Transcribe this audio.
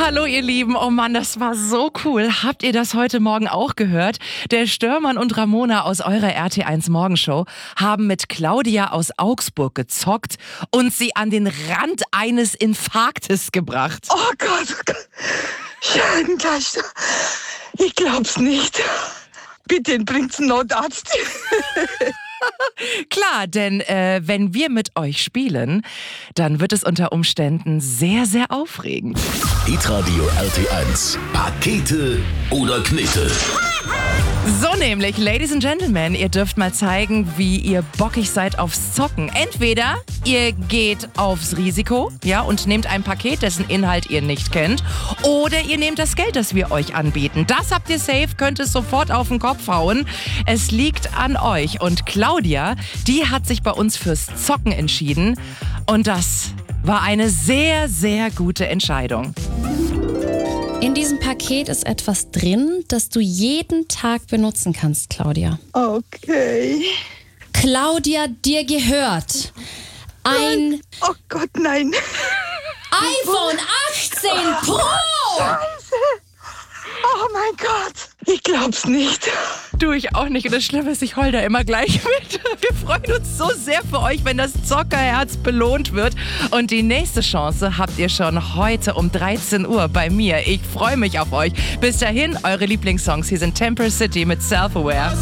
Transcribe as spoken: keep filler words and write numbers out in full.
Hallo ihr Lieben, oh Mann, das war so cool. Habt ihr das heute Morgen auch gehört? Der Störmann und Ramona aus eurer R T eins Morgenshow haben mit Claudia aus Augsburg gezockt und sie an den Rand eines Infarktes gebracht. Oh Gott, oh Gott. Ja, gleich. Ich glaub's nicht. Bitte bringt's einen Notarzt. Klar, denn äh, wenn wir mit euch spielen, dann wird es unter Umständen sehr, sehr aufregend. Hitradio R T eins. Pakete oder Knete? So nämlich, Ladies and Gentlemen, ihr dürft mal zeigen, wie ihr bockig seid aufs Zocken. Entweder ihr geht aufs Risiko, ja, und nehmt ein Paket, dessen Inhalt ihr nicht kennt, oder ihr nehmt das Geld, das wir euch anbieten. Das habt ihr safe, könnt es sofort auf den Kopf hauen. Es liegt an euch. Und Claudia, die hat sich bei uns fürs Zocken entschieden. Und das war eine sehr, sehr gute Entscheidung. In diesem Paket ist etwas drin, das du jeden Tag benutzen kannst, Claudia. Okay. Claudia, dir gehört ein Oh Gott, nein. iPhone achtzehn Pro! Scheiße. Oh mein Gott. Ich glaub's nicht. Du, ich auch nicht. Und das Schlimme ist, ich heul da immer gleich mit. Wir freuen uns so sehr für euch, wenn das Zockerherz belohnt wird. Und die nächste Chance habt ihr schon heute um dreizehn Uhr bei mir. Ich freue mich auf euch. Bis dahin, eure Lieblingssongs. Hier sind Temper City mit Self-Aware.